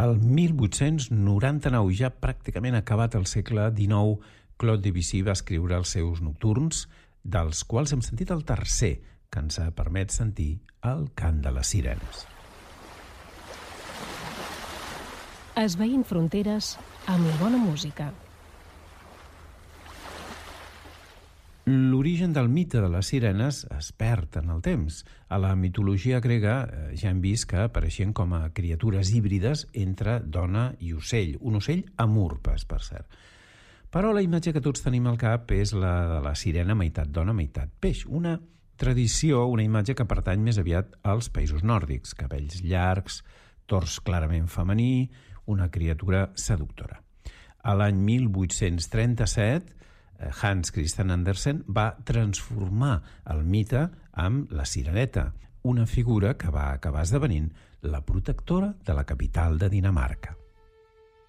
El 1899, ja pràcticament acabat el segle XIX, Claude Debussy va escriure els seus nocturns, dels quals hem sentit el tercer, que ens permet sentir el cant de les sirenes. Esvaint fronteres amb la bona música. L'origen del mite de les sirenes es perd en el temps. A la mitologia grega ja hem vist que apareixien com a criatures híbrides entre dona i ocell. Un ocell amb urpes, per cert. Però la imatge que tots tenim al cap és la de la sirena meitat dona, meitat peix. Una tradició, una imatge que pertany més aviat als països nòrdics. Cabells llargs, tors clarament femení, una criatura seductora. A l'any 1837, Hans Christian Andersen va transformar el mite amb la sireneta, una figura que va acabar esdevenint la protectora de la capital de Dinamarca.